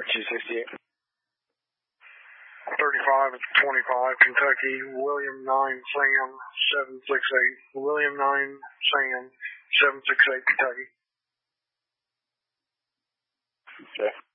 268. 35 at 25, Kentucky, William 9, Sam, 768. William 9, Sam, 768, Kentucky. Okay.